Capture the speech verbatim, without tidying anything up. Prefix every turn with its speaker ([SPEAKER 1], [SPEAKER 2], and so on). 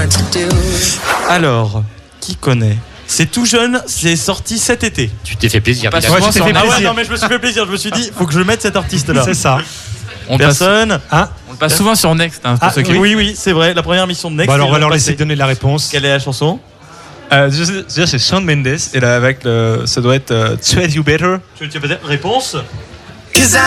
[SPEAKER 1] Alors, qui connaît ? C'est tout jeune, c'est sorti cet été.
[SPEAKER 2] Tu t'es fait plaisir.
[SPEAKER 3] Pas
[SPEAKER 1] Ouais,
[SPEAKER 3] souvent
[SPEAKER 1] j'ai
[SPEAKER 3] sur
[SPEAKER 1] fait
[SPEAKER 3] Next.
[SPEAKER 1] ah ouais, non mais je me suis fait plaisir, je me suis dit, faut que je mette cet artiste-là.
[SPEAKER 4] C'est ça.
[SPEAKER 3] On le passe,
[SPEAKER 1] Personne.
[SPEAKER 4] Hein
[SPEAKER 3] on le passe souvent sur Next. Hein, pour
[SPEAKER 4] Ah,
[SPEAKER 3] ceux qui...
[SPEAKER 1] Oui, oui, c'est vrai, la première mission de Next.
[SPEAKER 4] Bon, alors on
[SPEAKER 1] ils
[SPEAKER 4] va
[SPEAKER 1] l'ont
[SPEAKER 4] leur laisser
[SPEAKER 1] passée.
[SPEAKER 4] donner la réponse.
[SPEAKER 1] Quelle est la chanson ?
[SPEAKER 5] Euh, je sais- je sais, c'est Shawn Mendes et là avec le, ça doit être euh, Treat You Better.
[SPEAKER 1] Tu veux dire réponse ?
[SPEAKER 6] Cause I